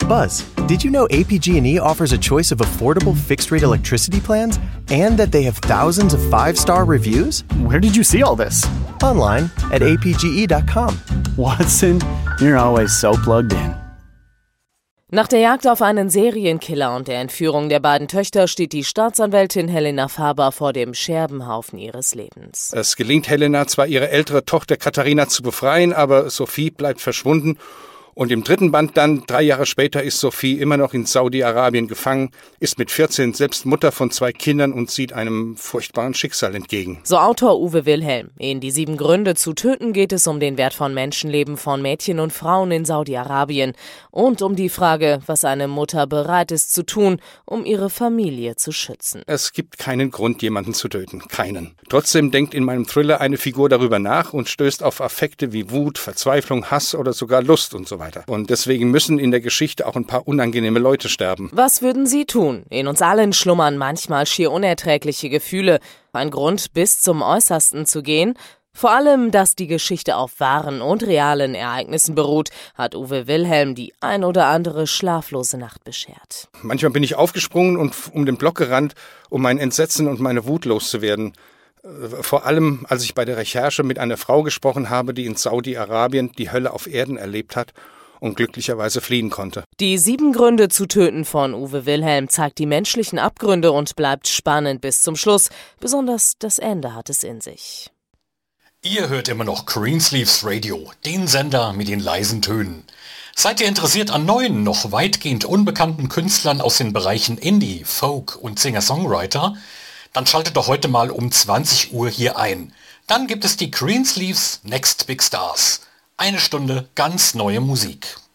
Buzz, did you know APG&E offers a choice of affordable fixed-rate electricity plans and that they have thousands of 5-star reviews? Where did you see all this? Online at apge.com. Watson, you're always so plugged in. Nach der Jagd auf einen Serienkiller und der Entführung der beiden Töchter steht die Staatsanwältin Helena Faber vor dem Scherbenhaufen ihres Lebens. Es gelingt Helena zwar, ihre ältere Tochter Katharina zu befreien, aber Sophie bleibt verschwunden. Und im 3. Band dann, 3 Jahre später, ist Sophie immer noch in Saudi-Arabien gefangen, ist mit 14 selbst Mutter von 2 Kindern und sieht einem furchtbaren Schicksal entgegen. So Autor Uwe Wilhelm. In Die 7 Gründe zu töten geht es um den Wert von Menschenleben von Mädchen und Frauen in Saudi-Arabien und um die Frage, was eine Mutter bereit ist zu tun, um ihre Familie zu schützen. Es gibt keinen Grund, jemanden zu töten. Keinen. Trotzdem denkt in meinem Thriller eine Figur darüber nach und stößt auf Affekte wie Wut, Verzweiflung, Hass oder sogar Lust und so weiter. Und deswegen müssen in der Geschichte auch ein paar unangenehme Leute sterben. Was würden Sie tun? In uns allen schlummern manchmal schier unerträgliche Gefühle. Ein Grund, bis zum Äußersten zu gehen? Vor allem, dass die Geschichte auf wahren und realen Ereignissen beruht, hat Uwe Wilhelm die ein oder andere schlaflose Nacht beschert. Manchmal bin ich aufgesprungen und um den Block gerannt, um mein Entsetzen und meine Wut loszuwerden. Vor allem, als ich bei der Recherche mit einer Frau gesprochen habe, die in Saudi-Arabien die Hölle auf Erden erlebt hat und glücklicherweise fliehen konnte. Die 7 Gründe zu töten von Uwe Wilhelm zeigt die menschlichen Abgründe und bleibt spannend bis zum Schluss. Besonders das Ende hat es in sich. Ihr hört immer noch Greensleeves Radio, den Sender mit den leisen Tönen. Seid ihr interessiert an neuen, noch weitgehend unbekannten Künstlern aus den Bereichen Indie, Folk und Singer-Songwriter? Dann schaltet doch heute mal um 20 Uhr hier ein. Dann gibt es die Greensleeves Next Big Stars. 1 Stunde ganz neue Musik.